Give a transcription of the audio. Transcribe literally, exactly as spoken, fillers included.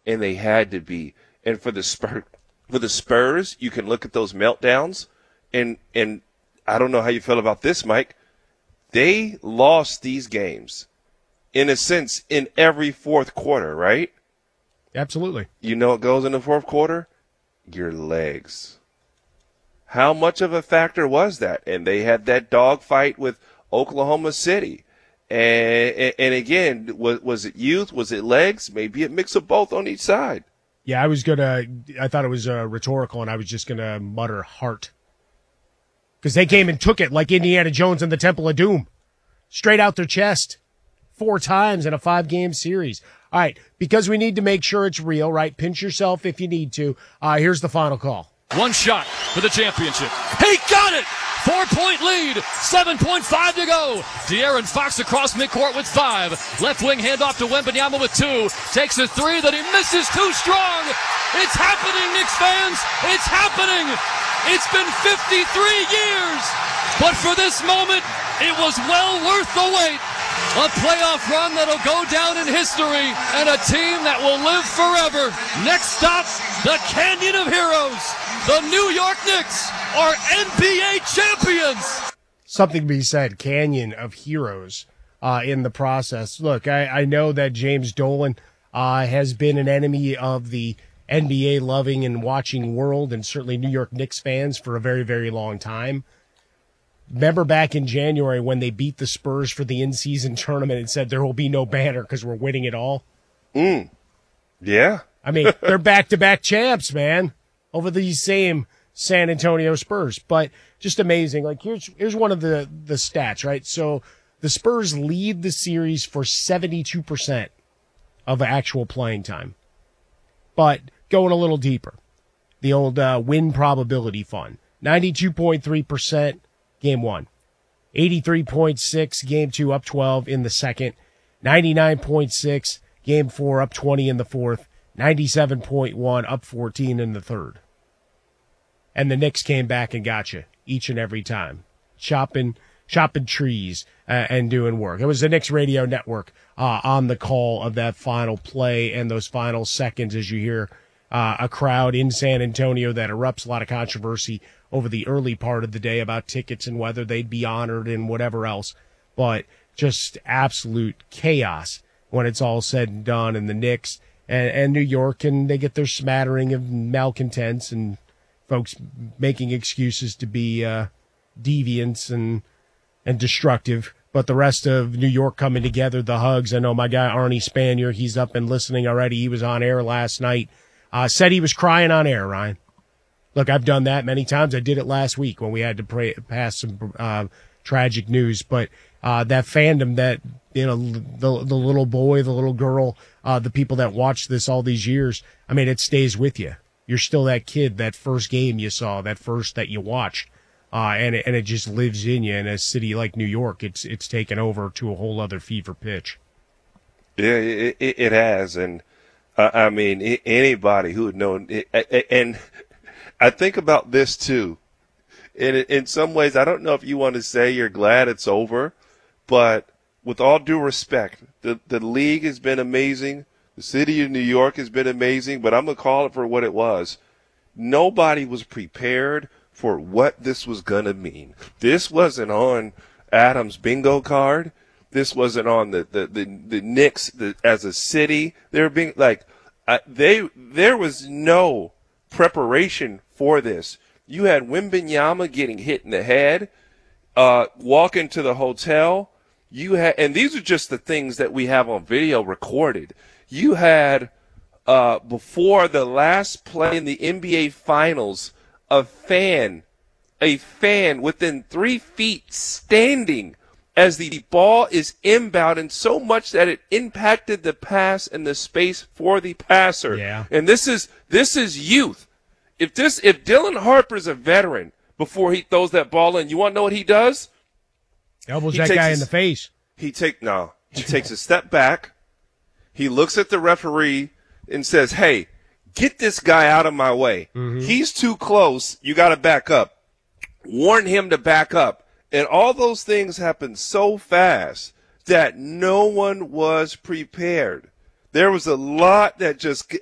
and they had to be. And for the Spurs, for the Spurs, you can look at those meltdowns, and and I don't know how you feel about this, Mike. They lost these games, in a sense, in every fourth quarter, right? Absolutely. You know what goes in the fourth quarter? Your legs. How much of a factor was that? And they had that dogfight with Oklahoma City. And, and, and again, was, was it youth? Was it legs? Maybe a mix of both on each side. Yeah, I was going to – I thought it was uh, rhetorical, and I was just going to mutter heart. Because they came and took it like Indiana Jones and the Temple of Doom. Straight out their chest. Four times in a five-game series. All right, because we need to make sure it's real, right? Pinch yourself if you need to. Uh, here's the final call. One shot for the championship. He got it! Four-point lead. seven point five to go. De'Aaron Fox across midcourt with five. Left wing handoff to Wembanyama with two. Takes a three that he misses too strong. It's happening, Knicks fans. It's happening. It's been fifty-three years. But for this moment, it was well worth the wait. A playoff run that'll go down in history, and a team that will live forever. Next stop, the Canyon of Heroes. The New York Knicks are N B A champions. Something to be said, Canyon of Heroes uh, in the process. Look, I, I know that James Dolan uh, has been an enemy of the N B A loving and watching world, and certainly New York Knicks fans for a very, very long time. Remember back in January when they beat the Spurs for the in-season tournament and said there will be no banner because we're winning it all? Mm. Yeah. I mean, they're back-to-back champs, man, over these same San Antonio Spurs. But just amazing. Like, here's here's one of the, the stats, right? So the Spurs lead the series for seventy-two percent of actual playing time. But going a little deeper, the old uh, win probability fund, ninety-two point three percent. Game one, eighty-three point six, game two, up twelve in the second, ninety-nine point six, game four, up twenty in the fourth, ninety-seven point one, up fourteen in the third. And the Knicks came back and got you each and every time, chopping, chopping trees uh, and doing work. It was the Knicks Radio Network uh, on the call of that final play and those final seconds as you hear uh, a crowd in San Antonio that erupts, a lot of controversy over the early part of the day about tickets and whether they'd be honored and whatever else. But just absolute chaos when it's all said and done. And the Knicks and, and New York, and they get their smattering of malcontents and folks making excuses to be uh, deviants and and destructive. But the rest of New York coming together, the hugs. I know my guy Arnie Spanier, he's up and listening already. He was on air last night. Uh, said he was crying on air, Ryan. Look, I've done that many times. I did it last week when we had to pray, pass some uh, tragic news. But uh, that fandom, that, you know, the the little boy, the little girl, uh, the people that watched this all these years, I mean, it stays with you. You're still that kid, that first game you saw, that first that you watched, uh, and it, and it just lives in you. In a city like New York, it's it's taken over to a whole other fever pitch. Yeah, it, it, it has, and uh, I mean, it, anybody who would know, it, and. I think about this too. In in some ways, I don't know if you want to say you're glad it's over, but with all due respect, the the league has been amazing. The city of New York has been amazing, but I'm going to call it for what it was. Nobody was prepared for what this was going to mean. This wasn't on Adam's bingo card. This wasn't on the, the, the, the Knicks the, as a city. They were being like, uh, they, there was no preparation for this. You had Wembanyama getting hit in the head, uh, walking to the hotel. You had, and these are just the things that we have on video recorded. You had, uh, before the last play in the N B A Finals, a fan, a fan within three feet standing as the ball is inbounded so much that it impacted the pass and the space for the passer. Yeah. And this is, this is youth. If this, if Dylan Harper's a veteran before he throws that ball in, you want to know what he does? Elbows He that takes guy his- in the face. He take no. He takes a step back. He looks at the referee and says, "Hey, get this guy out of my way. Mm-hmm. He's too close. You got to back up." Warn him to back up. And all those things happened so fast that no one was prepared. There was a lot that just